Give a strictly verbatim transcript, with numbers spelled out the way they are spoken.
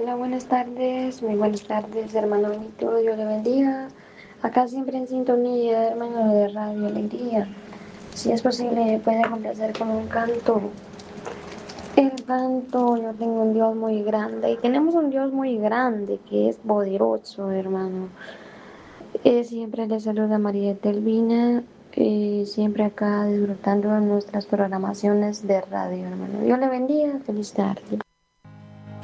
Hola, buenas tardes, muy buenas tardes, hermano Benito, Dios le bendiga. Acá siempre en sintonía, hermano de Radio Alegría. Si es posible, puede complacer con un canto. El canto, yo tengo un Dios muy grande y tenemos un Dios muy grande que es poderoso, hermano. Eh, siempre le saluda María Telvina, eh, siempre acá disfrutando de nuestras programaciones de radio, hermano. Dios le bendiga, feliz tarde.